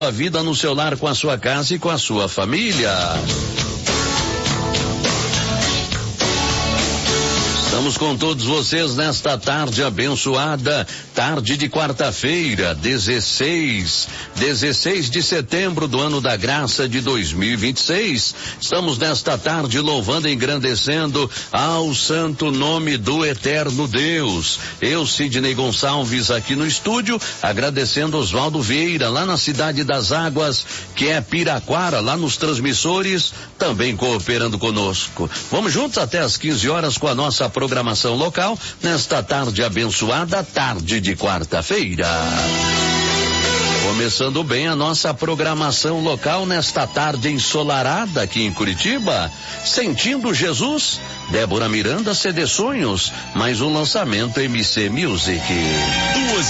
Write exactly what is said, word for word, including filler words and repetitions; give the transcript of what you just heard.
A vida no seu lar, com a sua casa e com a sua família. Estamos com todos vocês nesta tarde abençoada, tarde de quarta-feira, dezesseis, dezesseis de setembro do ano da graça de dois mil e vinte e seis. Estamos nesta tarde louvando e engrandecendo ao santo nome do eterno Deus. Eu, Sidney Gonçalves, aqui no estúdio, agradecendo Oswaldo Vieira, lá na Cidade das Águas, que é Piraquara, lá nos transmissores, também cooperando conosco. Vamos juntos até às quinze horas com a nossa programação local, nesta tarde abençoada, tarde de quarta-feira. Começando bem a nossa programação local nesta tarde ensolarada aqui em Curitiba. Sentindo Jesus, Débora Miranda, C D Sonhos, mais um lançamento M C Music. Duas